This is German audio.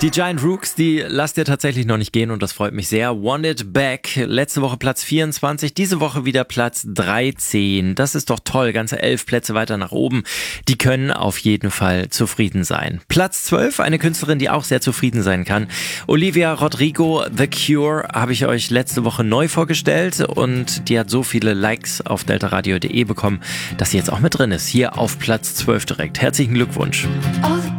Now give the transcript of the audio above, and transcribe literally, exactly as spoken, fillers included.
Die Giant Rooks, die lasst ihr tatsächlich noch nicht gehen und das freut mich sehr. Want It Back, letzte Woche Platz vierundzwanzig, diese Woche wieder Platz dreizehn. Das ist doch toll, ganze elf Plätze weiter nach oben. Die können auf jeden Fall zufrieden sein. Platz zwölf, eine Künstlerin, die auch sehr zufrieden sein kann. Olivia Rodrigo, The Cure, habe ich euch letzte Woche neu vorgestellt und die hat so viele Likes auf deltaradio punkt de bekommen, dass sie jetzt auch mit drin ist. Hier auf Platz zwölf direkt. Herzlichen Glückwunsch.